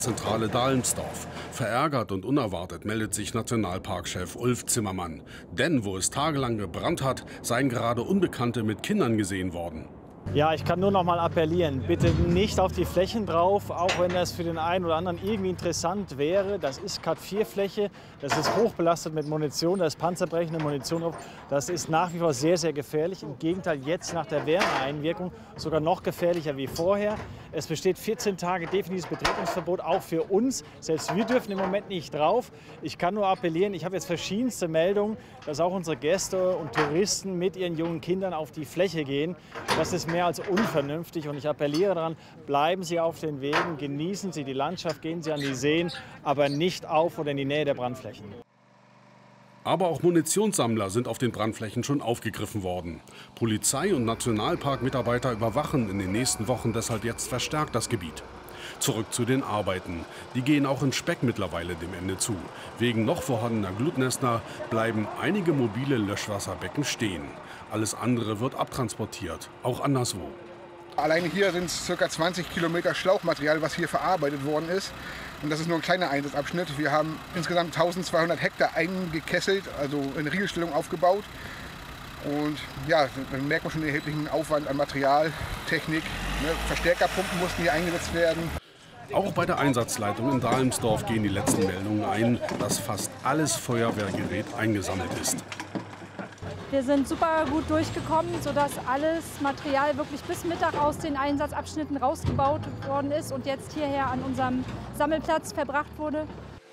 Zentrale Dahlmsdorf. Verärgert und unerwartet meldet sich Nationalparkchef Ulf Zimmermann. Denn wo es tagelang gebrannt hat, seien gerade Unbekannte mit Kindern gesehen worden. Ja, ich kann nur noch mal appellieren, bitte nicht auf die Flächen drauf, auch wenn das für den einen oder anderen irgendwie interessant wäre. Das ist Cat-4-Fläche, das ist hochbelastet mit Munition, da ist panzerbrechende Munition drauf. Das ist nach wie vor sehr, sehr gefährlich. Im Gegenteil, jetzt nach der Wärmeeinwirkung sogar noch gefährlicher wie vorher. Es besteht 14 Tage definitives Betretungsverbot, auch für uns. Selbst wir dürfen im Moment nicht drauf. Ich kann nur appellieren, ich habe jetzt verschiedenste Meldungen, dass auch unsere Gäste und Touristen mit ihren jungen Kindern auf die Fläche gehen. Das ist mehr als unvernünftig und ich appelliere daran, bleiben Sie auf den Wegen, genießen Sie die Landschaft, gehen Sie an die Seen, aber nicht auf oder in die Nähe der Brandflächen. Aber auch Munitionssammler sind auf den Brandflächen schon aufgegriffen worden. Polizei und Nationalparkmitarbeiter überwachen in den nächsten Wochen deshalb jetzt verstärkt das Gebiet. Zurück zu den Arbeiten. Die gehen auch in Speck mittlerweile dem Ende zu. Wegen noch vorhandener Glutnester bleiben einige mobile Löschwasserbecken stehen. Alles andere wird abtransportiert, auch anderswo. Alleine hier sind es ca. 20 Kilometer Schlauchmaterial, was hier verarbeitet worden ist. Und das ist nur ein kleiner Einsatzabschnitt. Wir haben insgesamt 1200 Hektar eingekesselt, also in Riegelstellung aufgebaut. Und ja, dann merkt man schon den erheblichen Aufwand an Material, Technik. Verstärkerpumpen mussten hier eingesetzt werden. Auch bei der Einsatzleitung in Dahlmsdorf gehen die letzten Meldungen ein, dass fast alles Feuerwehrgerät eingesammelt ist. Wir sind super gut durchgekommen, sodass alles Material wirklich bis Mittag aus den Einsatzabschnitten rausgebaut worden ist und jetzt hierher an unserem Sammelplatz verbracht wurde.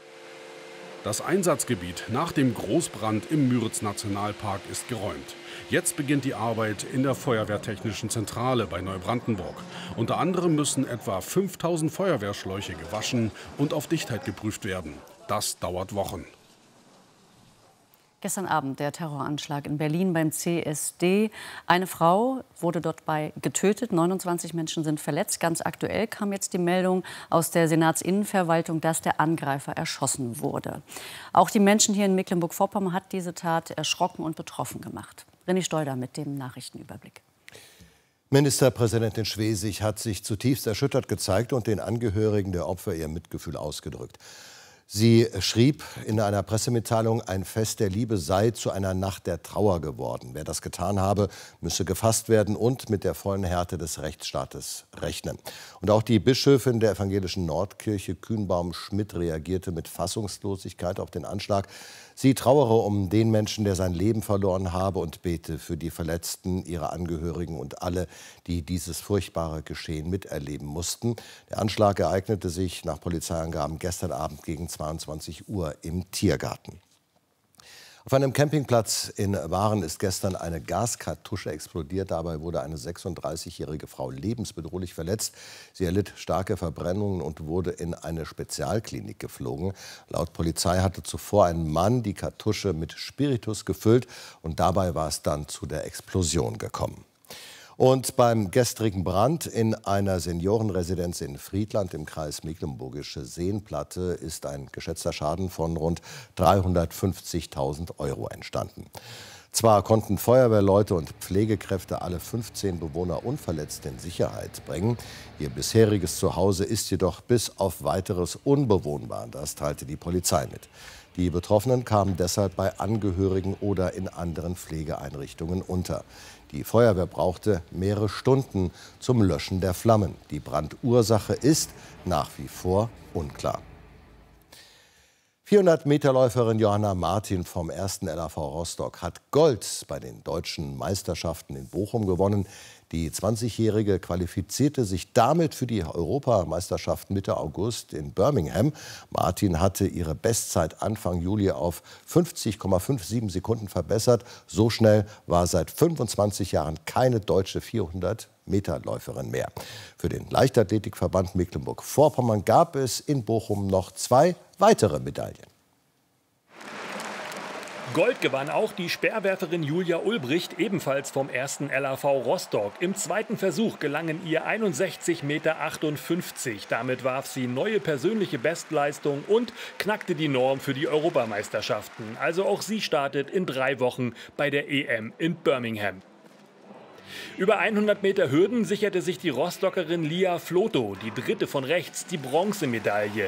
Das Einsatzgebiet nach dem Großbrand im Müritz-Nationalpark ist geräumt. Jetzt beginnt die Arbeit in der Feuerwehrtechnischen Zentrale bei Neubrandenburg. Unter anderem müssen etwa 5000 Feuerwehrschläuche gewaschen und auf Dichtheit geprüft werden. Das dauert Wochen. Gestern Abend der Terroranschlag in Berlin beim CSD. Eine Frau wurde dort getötet, 29 Menschen sind verletzt. Ganz aktuell kam jetzt die Meldung aus der Senatsinnenverwaltung, dass der Angreifer erschossen wurde. Auch die Menschen hier in Mecklenburg-Vorpommern hat diese Tat erschrocken und betroffen gemacht. René Stolder mit dem Nachrichtenüberblick. Ministerpräsidentin Schwesig hat sich zutiefst erschüttert gezeigt und den Angehörigen der Opfer ihr Mitgefühl ausgedrückt. Sie schrieb in einer Pressemitteilung, ein Fest der Liebe sei zu einer Nacht der Trauer geworden. Wer das getan habe, müsse gefasst werden und mit der vollen Härte des Rechtsstaates rechnen. Und auch die Bischöfin der evangelischen Nordkirche, Kühnbaum-Schmidt, reagierte mit Fassungslosigkeit auf den Anschlag. Sie trauere um den Menschen, der sein Leben verloren habe, und bete für die Verletzten, ihre Angehörigen und alle, die dieses furchtbare Geschehen miterleben mussten. Der Anschlag ereignete sich nach Polizeiangaben gestern Abend gegen 22 Uhr im Tiergarten. Auf einem Campingplatz in Waren ist gestern eine Gaskartusche explodiert. Dabei wurde eine 36-jährige Frau lebensbedrohlich verletzt. Sie erlitt starke Verbrennungen und wurde in eine Spezialklinik geflogen. Laut Polizei hatte zuvor ein Mann die Kartusche mit Spiritus gefüllt und dabei war es dann zu der Explosion gekommen. Und beim gestrigen Brand in einer Seniorenresidenz in Friedland im Kreis Mecklenburgische Seenplatte ist ein geschätzter Schaden von rund 350.000 € entstanden. Zwar konnten Feuerwehrleute und Pflegekräfte alle 15 Bewohner unverletzt in Sicherheit bringen. Ihr bisheriges Zuhause ist jedoch bis auf Weiteres unbewohnbar. Das teilte die Polizei mit. Die Betroffenen kamen deshalb bei Angehörigen oder in anderen Pflegeeinrichtungen unter. Die Feuerwehr brauchte mehrere Stunden zum Löschen der Flammen. Die Brandursache ist nach wie vor unklar. 400-Meter-Läuferin Johanna Martin vom 1. LAV Rostock hat Gold bei den deutschen Meisterschaften in Bochum gewonnen. Die 20-Jährige qualifizierte sich damit für die Europameisterschaft Mitte August in Birmingham. Martin hatte ihre Bestzeit Anfang Juli auf 50,57 Sekunden verbessert. So schnell war seit 25 Jahren keine deutsche 400-Meter-Läuferin mehr. Für den Leichtathletikverband Mecklenburg-Vorpommern gab es in Bochum noch 2 weitere Medaillen. Gold gewann auch die Speerwerferin Julia Ulbricht, ebenfalls vom 1. LAV Rostock. Im zweiten Versuch gelangen ihr 61,58 Meter. Damit warf sie neue persönliche Bestleistung und knackte die Norm für die Europameisterschaften. Also auch sie startet in 3 Wochen bei der EM in Birmingham. Über 100 Meter Hürden sicherte sich die Rostockerin Lia Floto, die dritte von rechts, die Bronzemedaille.